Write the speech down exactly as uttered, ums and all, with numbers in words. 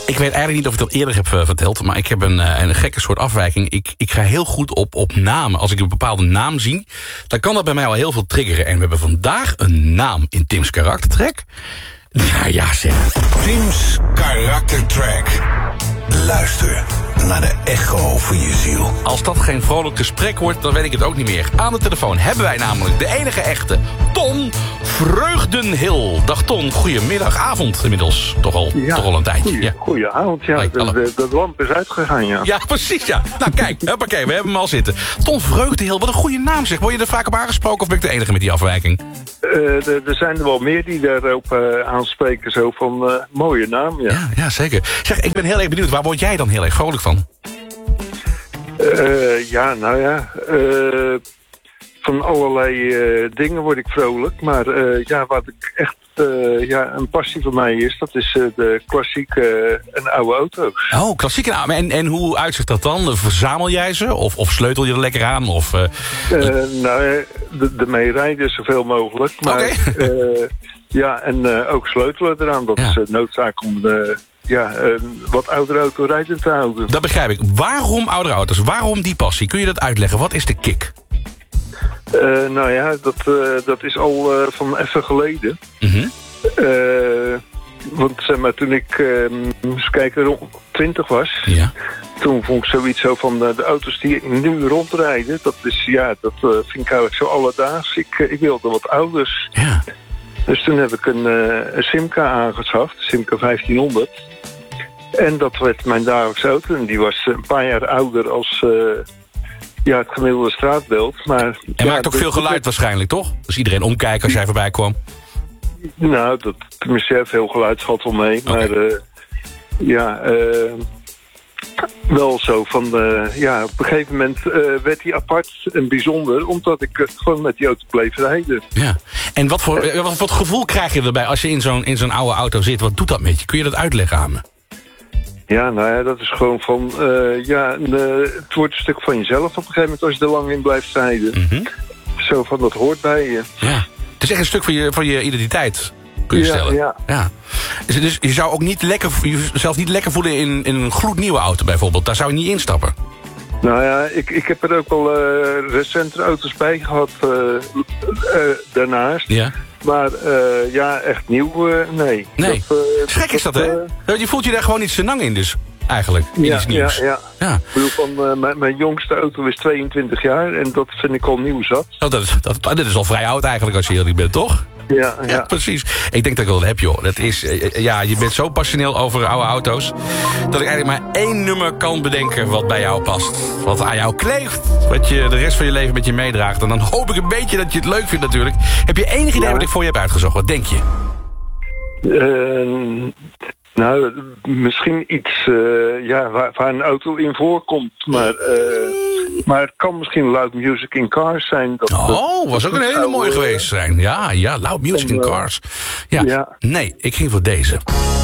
Ik weet eigenlijk niet of ik dat eerder heb uh, verteld... maar ik heb een, uh, een gekke soort afwijking. Ik, ik ga heel goed op, op namen. Als ik een bepaalde naam zie, dan kan dat bij mij al heel veel triggeren. En we hebben vandaag een naam in Tim's karaktertrek. Nou ja, zeg. Tim's karaktertrek. Luister naar de echo van je ziel. Als dat geen vrolijk gesprek wordt, dan weet ik het ook niet meer. Aan de telefoon hebben wij namelijk de enige echte Ton Vreugdenhil. Dag Ton, goedemiddag, avond inmiddels. Toch al, ja, toch al een tijdje. Goeie, ja. Goedenavond, ja. Hoi, de, de, de lamp is uitgegaan, ja. Ja, precies, ja. Nou kijk, hoppakee, we hebben hem al zitten. Ton Vreugdenhil, wat een goede naam zeg. Word je er vaak op aangesproken of ben ik de enige met die afwijking? Uh, er zijn er wel meer die daarop uh, aanspreken, zo van uh, mooie naam, ja. ja. Ja, zeker. Zeg, ik ben heel erg benieuwd, waar word jij dan heel erg vrolijk van? Uh, ja, nou ja, uh, van allerlei uh, dingen word ik vrolijk. Maar uh, ja, wat ik echt uh, ja, een passie van mij is, dat is uh, de klassieke uh, en oude auto's. Oh, klassieke. En, en hoe uitzicht dat dan? Verzamel jij ze? Of, of sleutel je er lekker aan? Of, uh, uh, nou ja, ermee rijden zoveel mogelijk. Maar okay. uh, ja, en uh, ook sleutelen eraan. Dat ja. is uh, noodzaak om de... Ja, een wat oudere auto rijden te houden. Dat begrijp ik. Waarom oudere auto's? Waarom die passie? Kun je dat uitleggen? Wat is de kick? Uh, nou ja, dat, uh, dat is al uh, van even geleden. Mm-hmm. Uh, want zeg maar, toen ik uh, eens kijken, rond twintig was... Ja. Toen vond ik zoiets zo van uh, de auto's die nu rondrijden... dat is, ja, dat uh, vind ik eigenlijk zo alledaags. Ik, uh, ik wilde wat ouders. Ja. Dus toen heb ik een, uh, een Simca aangeschaft, Simca vijftienhonderd. En dat werd mijn dagelijkse auto. En die was een paar jaar ouder als uh, ja, het gemiddelde straatbeeld. Maar, en ja, maakt ook dat, veel geluid dat, waarschijnlijk, toch? Dus iedereen omkijken als jij voorbij kwam? Nou, dat, tenminste, veel geluid valt wel mee. Okay. Maar uh, ja... Uh, wel zo van, uh, ja, op een gegeven moment uh, werd hij apart en bijzonder... omdat ik uh, gewoon met die auto bleef rijden. Ja. En wat voor, uh, wat voor gevoel krijg je erbij als je in zo'n, in zo'n oude auto zit? Wat doet dat met je? Kun je dat uitleggen aan me? Ja, nou ja, dat is gewoon van... Uh, ja, uh, het wordt een stuk van jezelf op een gegeven moment als je er lang in blijft rijden. Mm-hmm. Zo van, dat hoort bij je. Ja. Het is echt een stuk van je, van je identiteit... kun je ja, stellen. Ja. Ja. Dus, dus je zou ook niet lekker, jezelf niet lekker voelen in, in een gloednieuwe auto bijvoorbeeld. Daar zou je niet instappen. Nou ja, ik, ik heb er ook wel uh, recentere auto's bij gehad uh, uh, daarnaast. Ja. Maar uh, ja, echt nieuw, uh, nee. Nee. Dat, uh, Schrik is dat, dat hè? Uh, je voelt je daar gewoon niet senang in dus, eigenlijk. In ja, iets nieuws. Ja, ja. ja. Ik bedoel, van, uh, mijn, mijn jongste auto is tweeëntwintig jaar en dat vind ik al nieuw zat. Oh, dat, is, dat, dat is al vrij oud eigenlijk als je eerlijk bent, toch? Ja, ja. ja, precies. Ik denk dat ik wel dat heb, joh. Dat is, ja, je bent zo passioneel over oude auto's... dat ik eigenlijk maar één nummer kan bedenken wat bij jou past. Wat aan jou kleeft. Wat je de rest van je leven met je meedraagt. En dan hoop ik een beetje dat je het leuk vindt natuurlijk. Heb je enig idee ja. wat ik voor je heb uitgezocht? Wat denk je? Uh, nou, misschien iets uh, ja, waar, waar een auto in voorkomt. Maar... Uh... Maar het kan misschien Loud Music in Cars zijn. Dat, oh, dat, was ook een hele mooie uh, geweest zijn. Ja, ja, Loud Music in Cars. Ja. ja. Nee, ik ging voor deze.